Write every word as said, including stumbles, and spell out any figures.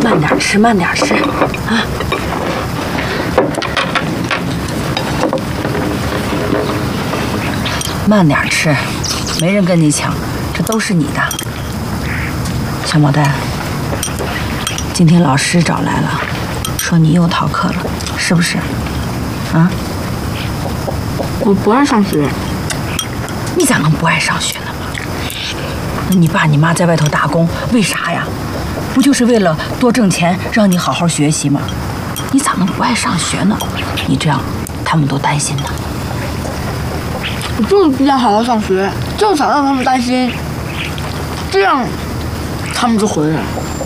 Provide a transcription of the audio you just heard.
慢点吃，慢点吃啊！慢点吃，没人跟你抢，这都是你的。小毛蛋，今天老师找来了，说你又逃课了，是不是？啊？ 我不爱上学。 你咋能不爱上学呢？那你爸你妈在外头打工，为啥呀？不就是为了多挣钱，让你好好学习吗？你咋能不爱上学呢？你这样，他们都担心呢。 我就是不想好好上学，就想让他们担心，这样他们就回来了。